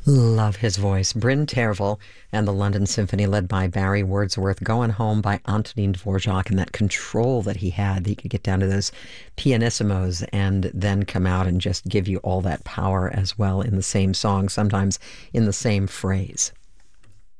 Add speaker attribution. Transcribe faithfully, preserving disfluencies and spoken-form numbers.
Speaker 1: Love his voice. Bryn Tervel and the London Symphony, led by Barry Wordsworth, Going Home by Antonin Dvorak, and that control that he had. He could get down to those pianissimos and then come out and just give you all that power as well in the same song, sometimes in the same phrase.